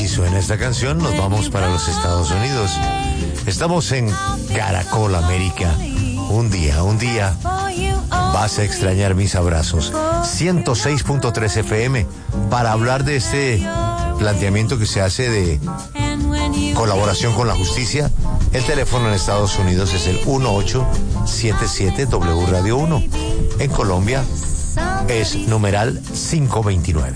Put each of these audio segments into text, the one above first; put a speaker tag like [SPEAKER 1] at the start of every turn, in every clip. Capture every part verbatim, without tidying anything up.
[SPEAKER 1] si suena esta canción, nos vamos para los Estados Unidos. Estamos en Caracol América. Un día, un día vas a extrañar mis abrazos. ciento seis punto tres F M para hablar de este planteamiento que se hace de colaboración con la justicia. El teléfono en Estados Unidos es el uno ocho siete siete W Radio uno. En Colombia es numeral cinco veintinueve.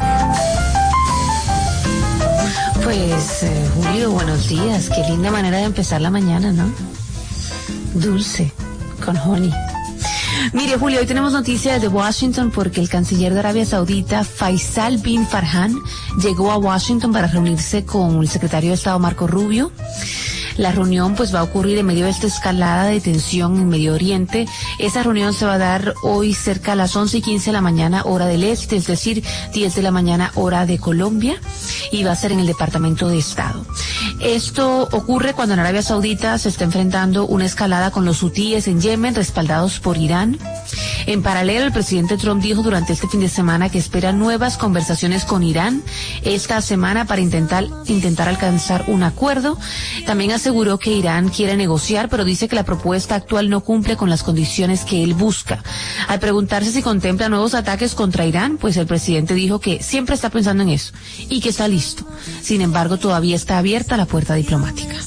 [SPEAKER 2] Pues, eh, Julio, buenos días. Qué linda manera de empezar la mañana, ¿no? Dulce, con honey. Mire, Julio, hoy tenemos noticias de Washington porque el canciller de Arabia Saudita, Faisal bin Farhan, llegó a Washington para reunirse con el secretario de Estado, Marco Rubio. La reunión pues va a ocurrir en medio de esta escalada de tensión en Medio Oriente. Esa reunión se va a dar hoy cerca a las once y quince de la mañana, hora del este, es decir, diez de la mañana, hora de Colombia, y va a ser en el Departamento de Estado. Esto ocurre cuando en Arabia Saudita se está enfrentando una escalada con los hutíes en Yemen, respaldados por Irán. En paralelo, el presidente Trump dijo durante este fin de semana que espera nuevas conversaciones con Irán esta semana para intentar, intentar alcanzar un acuerdo. También aseguró que Irán quiere negociar, pero dice que la propuesta actual no cumple con las condiciones que él busca. Al preguntarse si contempla nuevos ataques contra Irán, pues el presidente dijo que siempre está pensando en eso y que está listo. Sin embargo, todavía está abierta la puerta diplomática.